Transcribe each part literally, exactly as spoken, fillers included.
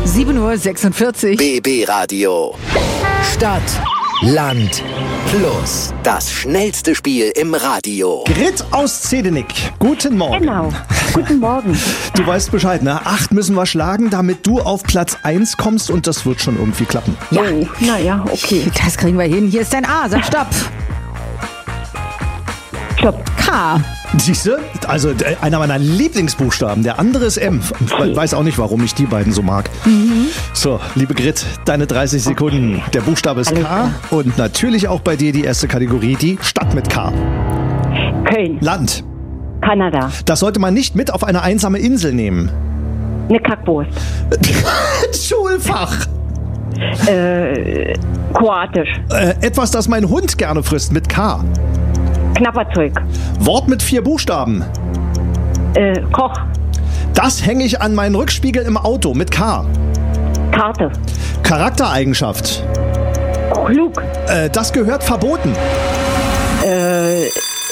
sieben Uhr sechsundvierzig. B B Radio. Stadt, Land, Plus. Das schnellste Spiel im Radio. Grit aus Zedenik. Guten Morgen. Genau. Guten Morgen. Du weißt Bescheid, ne? Acht müssen wir schlagen, damit du auf Platz eins kommst und das wird schon irgendwie klappen. Ja. Oh, naja, okay. Das kriegen wir hin. Hier ist dein A. Sag Stopp. Stopp. K. Siehste? Also äh, einer meiner Lieblingsbuchstaben. Der andere ist M. Ich weiß auch nicht, warum ich die beiden so mag. Mhm. So, liebe Grit, deine dreißig Sekunden. Der Buchstabe ist Alles K. klar. Und natürlich auch bei dir die erste Kategorie, die Stadt mit K. Köln. Land. Kanada. Das sollte man nicht mit auf eine einsame Insel nehmen. Eine Kackwurst. Schulfach. Äh, Kroatisch. Äh, etwas, das mein Hund gerne frisst, mit K. Knapperzeug. Wort mit vier Buchstaben. Äh, Koch. Das hänge ich an meinen Rückspiegel im Auto, mit K. Karte. Charaktereigenschaft. Klug. Äh, das gehört verboten. Äh,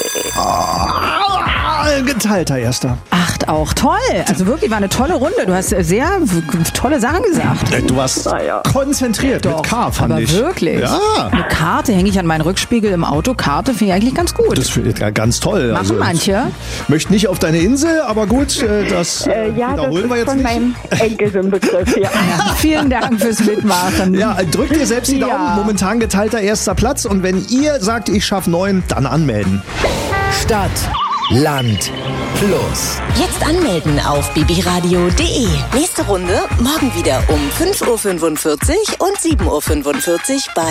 Ah, geteilter Erster. Acht auch. Toll. Also wirklich, war eine tolle Runde. Du hast sehr w- tolle Sachen gesagt. Äh, Du warst Na ja. konzentriert Doch, mit K, fand aber ich. wirklich. Ja, Eine Karte hänge ich an meinen Rückspiegel im Auto. Karte finde ich eigentlich ganz gut. das finde ich ja ganz toll. Machen manche. Ich möchte nicht auf deine Insel, aber gut, äh, das äh, ja, das wiederholen ist wir jetzt von nicht. meinem Enkel so ein Begriff, ja. Ja, vielen Dank fürs Mitmachen. Ja, drückt dir selbst die Daumen. Ja. Momentan geteilter erster Platz. Und wenn ihr sagt, ich schaffe neun, dann anmelden. Stadt, Land, Plus. Jetzt anmelden auf b b radio punkt d e. Nächste Runde morgen wieder um fünf Uhr fünfundvierzig und sieben Uhr fünfundvierzig bei